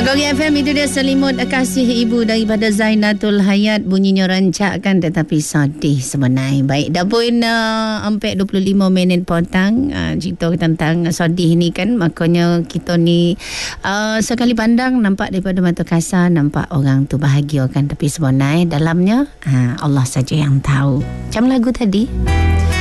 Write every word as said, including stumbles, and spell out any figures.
Agong F M itu dia selimut kasih ibu daripada Zainatul Hayat. Bunyinya rancakkan tetapi sedih sebenarnya. Baik, dah pun uh, sampai dua puluh lima minit potang uh, cerita tentang sedih ni kan. Makanya kita ni uh, sekali pandang nampak daripada mata kasar, nampak orang tu bahagia kan, tapi sebenarnya dalamnya uh, Allah saja yang tahu. Macam lagu tadi.